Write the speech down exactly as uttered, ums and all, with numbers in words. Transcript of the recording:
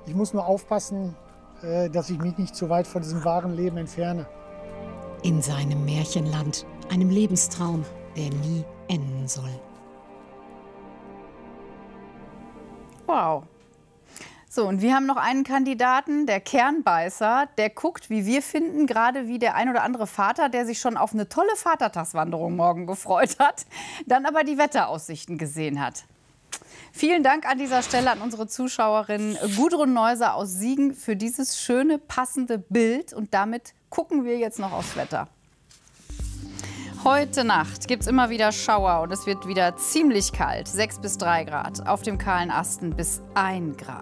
Ich muss nur aufpassen, äh, dass ich mich nicht zu weit von diesem wahren Leben entferne. In seinem Märchenland, einem Lebenstraum, der nie enden soll. Wow. So, und wir haben noch einen Kandidaten, der Kernbeißer, der guckt, wie wir finden, gerade wie der ein oder andere Vater, der sich schon auf eine tolle Vatertagswanderung morgen gefreut hat, dann aber die Wetteraussichten gesehen hat. Vielen Dank an dieser Stelle an unsere Zuschauerin Gudrun Neuser aus Siegen für dieses schöne, passende Bild. Und damit gucken wir jetzt noch aufs Wetter. Heute Nacht gibt es immer wieder Schauer und es wird wieder ziemlich kalt, sechs bis drei Grad. Auf dem kahlen Asten bis ein Grad.